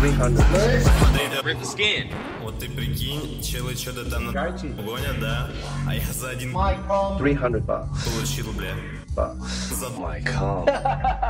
300. Rip the skin. Вот ты прикинь, челы что-то там гонят, да? А я за один 300 baht. получил, бля. Baht. За My calm.